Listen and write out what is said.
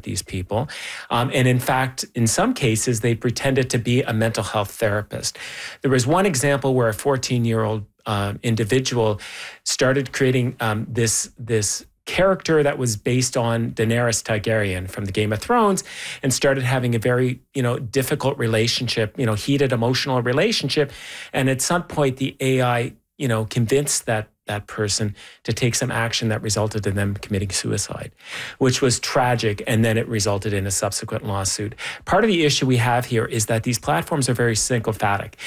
these people. And in fact, in some cases, they pretended to be a mental health therapist. There was one example where a 14-year-old individual started creating this character that was based on Daenerys Targaryen from the Game of Thrones, and started having a very, difficult relationship, heated emotional relationship. And at some point, the AI, convinced that person to take some action that resulted in them committing suicide, which was tragic. And then it resulted in a subsequent lawsuit. Part of the issue we have here is that these platforms are very sycophantic.